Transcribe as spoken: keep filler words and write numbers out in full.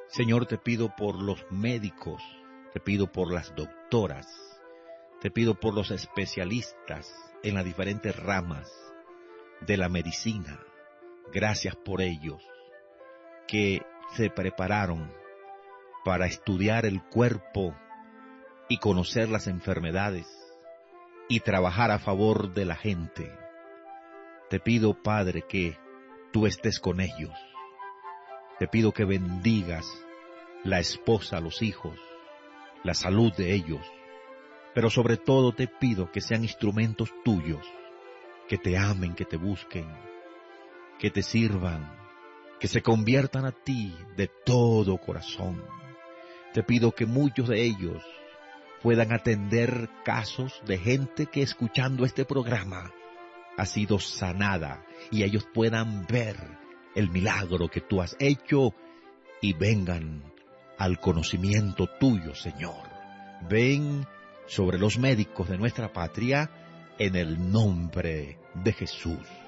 Señor, te pido por los médicos, te pido por las doctoras, te pido por los especialistas en las diferentes ramas de la medicina. Gracias por ellos, que se prepararon para estudiar el cuerpo y conocer las enfermedades y trabajar a favor de la gente. Te pido, Padre, que tú estés con ellos. Te pido que bendigas la esposa, los hijos, la salud de ellos. Pero sobre todo te pido que sean instrumentos tuyos, que te amen, que te busquen, que te sirvan, que se conviertan a ti de todo corazón. Te pido que muchos de ellos puedan atender casos de gente que escuchando este programa ha sido sanada y ellos puedan ver el milagro que tú has hecho y vengan al conocimiento tuyo, Señor. Ven sobre los médicos de nuestra patria en el nombre de Jesús.